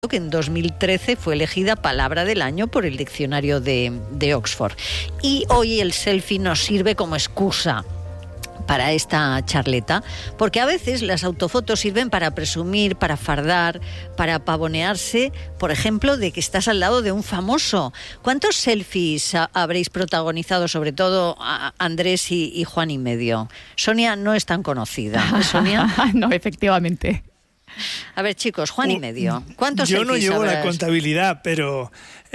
que en 2013 fue elegida Palabra del Año por el diccionario de Oxford. Y hoy el selfie nos sirve como excusa para esta charleta, porque a veces las autofotos sirven para presumir, para fardar, para pavonearse, por ejemplo, de que estás al lado de un famoso. ¿Cuántos selfies habréis protagonizado, sobre todo Andrés y Juan y medio? Sonia no es tan conocida, ¿eh, Sonia? No, efectivamente. A ver, chicos, Juan y medio, ¿cuántos Yo selfies no llevo habrás? la contabilidad, pero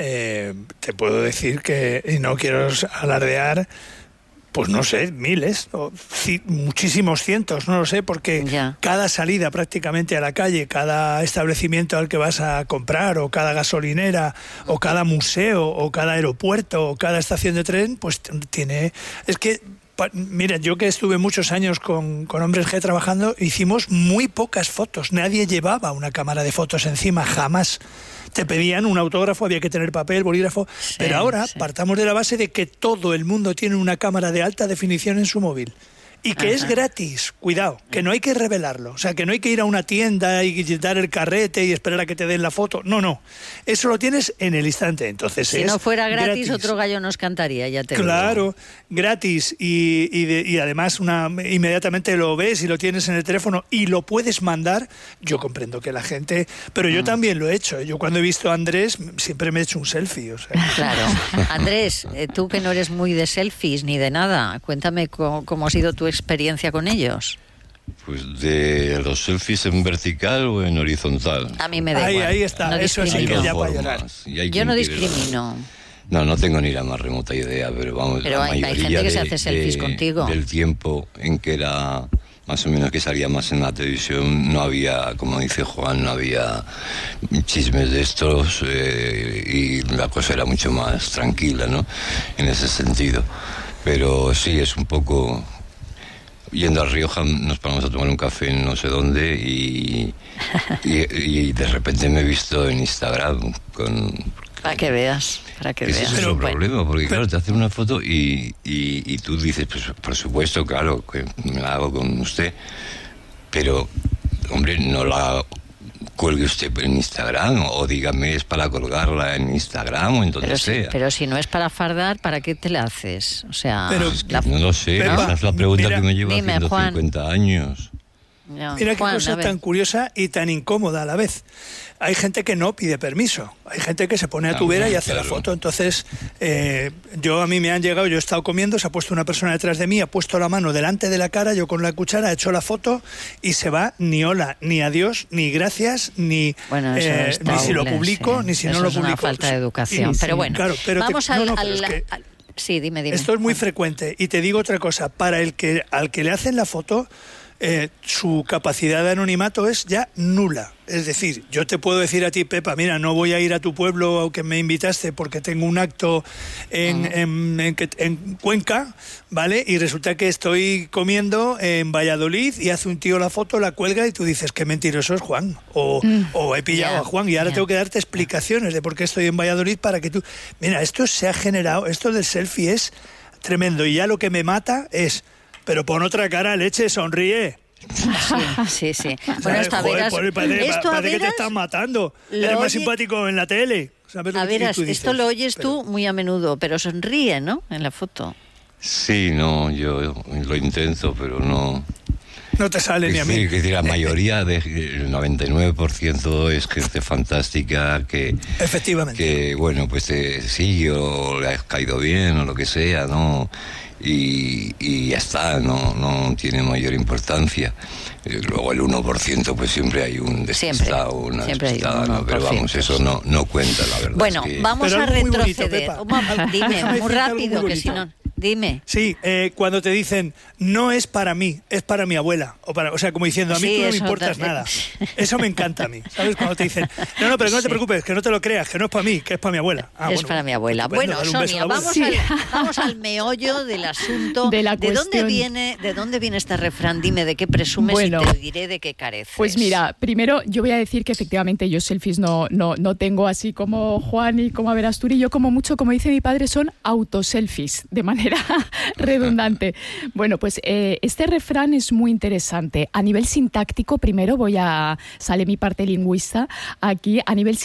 te puedo decir que, y no quiero alardear, pues no sé, miles, o muchísimos cientos, no lo sé, porque cada salida prácticamente a la calle, cada establecimiento al que vas a comprar, o cada gasolinera, o cada museo, o cada aeropuerto, o cada estación de tren, pues tiene... Es que, mira, yo que estuve muchos años con Hombres G trabajando, hicimos muy pocas fotos, nadie llevaba una cámara de fotos encima, jamás. Te pedían un autógrafo, había que tener papel, bolígrafo, pero ahora partamos de la base de que todo el mundo tiene una cámara de alta definición en su móvil. Y que es gratis, cuidado, que no hay que revelarlo. O sea, que no hay que ir a una tienda y dar el carrete y esperar a que te den la foto. No. Eso lo tienes en el instante. Entonces, si no fuera gratis, otro gallo nos cantaría, ya te digo. Claro, gratis. Y además inmediatamente lo ves y lo tienes en el teléfono y lo puedes mandar. Yo comprendo que la gente... Pero yo también lo he hecho. Yo cuando he visto a Andrés siempre me he hecho un selfie. O sea. Claro. Andrés, tú que no eres muy de selfies ni de nada, cuéntame cómo ha sido tu experiencia con ellos. Pues de los selfies en vertical o en horizontal. A mí me da igual. Ahí está, no eso sí que ya para llorar. Yo no discrimino. No tengo ni la más remota idea, pero vamos, pero la hay mayoría gente que se hace selfies contigo. Del tiempo en que era más o menos que salía más en la televisión, no había, como dice Juan, no había chismes de estos y la cosa era mucho más tranquila, ¿no? En ese sentido. Pero sí, es un poco... Yendo a Rioja nos paramos a tomar un café en no sé dónde y de repente me he visto en Instagram con... Para que veas. Ese es un problema, porque claro, te hacen una foto y tú dices, pues por supuesto, claro, que me la hago con usted, pero, hombre, no la cuelgue usted en Instagram, o dígame, es para colgarla en Instagram o en donde sea. Pero si no es para fardar, ¿para qué te la haces? O sea... Pero no lo sé, esa es la pregunta que me lleva haciendo Juan. 50 años. Mira qué cosa tan curiosa y tan incómoda a la vez. Hay gente que no pide permiso, hay gente que se pone a tu vera y hace la foto. Entonces, a mí me han llegado, yo he estado comiendo, se ha puesto una persona detrás de mí, ha puesto la mano delante de la cara, yo con la cuchara he hecho la foto y se va ni hola, ni adiós, ni gracias, ni si lo publico, ni si no lo publico. Es una falta de educación, pero bueno, claro, pero vamos sí, dime. Esto es muy frecuente y te digo otra cosa, para al que le hacen la foto, su capacidad de anonimato es ya nula. Es decir, yo te puedo decir a ti, Pepa, mira, no voy a ir a tu pueblo aunque me invitaste porque tengo un acto en Cuenca, ¿vale? Y resulta que estoy comiendo en Valladolid y hace un tío la foto, la cuelga y tú dices, qué mentiroso es Juan. O he pillado a Juan y ahora tengo que darte explicaciones de por qué estoy en Valladolid para que tú... Mira, esto se ha generado, esto del selfie es tremendo y ya lo que me mata es... Pero pon otra cara, leche, sonríe. Sí. Bueno, esto a veras... Parece que te están matando. Eres más simpático en la tele. A veras, esto lo oyes tú muy a menudo, pero sonríe, ¿no? En la foto. Sí, no, yo lo intento, pero no... No te sale ni a mí. Es decir, la mayoría, el 99% es gente fantástica que... Efectivamente. Que, bueno, pues sí, o le has caído bien o lo que sea, ¿no? Y ya está, no tiene mayor importancia. Luego el 1% pues siempre hay un despistado, una despistada, ¿no? Pero vamos, eso no cuenta, la verdad. Bueno, vamos a retroceder. Dime, muy rápido, muy que si no... Dime. Sí, cuando te dicen, no es para mí, es para mi abuela. O sea, como diciendo, a mí tú no me importas nada. Eso me encanta a mí. ¿Sabes? Cuando te dicen, no, pero no te preocupes, que no te lo creas, que no es para mí, que es para mi abuela. Para mi abuela. Bueno, Sonia, vamos al meollo del asunto. De la cuestión. ¿De dónde viene este refrán? Dime de qué presumes y te diré de qué careces. Pues mira, primero yo voy a decir que efectivamente yo selfies no tengo así como Juan y como Averasturi. Yo como mucho, como dice mi padre, son autoselfies. De manera manera redundante. Bueno, pues este refrán es muy interesante. A nivel sintáctico, primero sale mi parte lingüista aquí, a nivel